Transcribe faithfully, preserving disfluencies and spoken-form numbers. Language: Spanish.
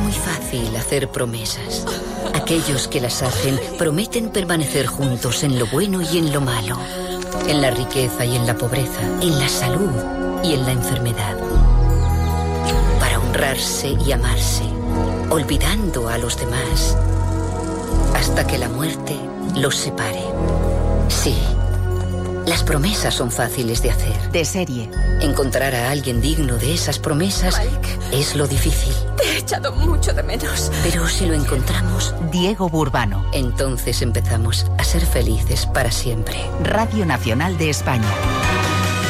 muy fácil hacer promesas. Aquellos que las hacen prometen permanecer juntos en lo bueno y en lo malo, en la riqueza y en la pobreza, en la salud y en la enfermedad, para honrarse y amarse, olvidando a los demás, hasta que la muerte los separe. Sí, las promesas son fáciles de hacer. De serie. Encontrar a alguien digno de esas promesas Mike, es lo difícil. te he echado mucho de menos. Pero si lo encontramos, Diego Burbano. entonces empezamos a ser felices para siempre. Radio Nacional de España.